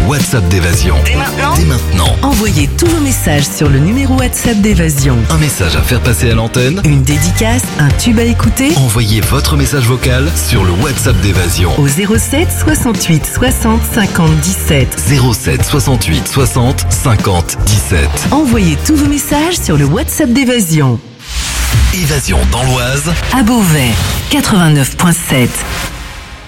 WhatsApp d'Évasion. Dès maintenant. Envoyez tous vos messages sur le numéro WhatsApp d'Évasion. Un message à faire passer à l'antenne. Une dédicace, un tube à écouter. Envoyez votre message vocal sur le WhatsApp d'Évasion. Au 07 68 60 50 17. 07 68 60 50 17. Envoyez tous vos messages sur le WhatsApp d'Évasion. Évasion dans l'Oise. À Beauvais, 89.7.